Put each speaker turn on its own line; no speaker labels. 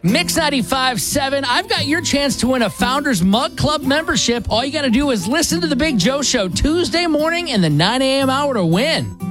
Mix 95.7. I've got your chance to win a Founders Mug Club membership. All you got to do is listen to the Big Joe Show Tuesday morning in the 9 a.m. hour to win.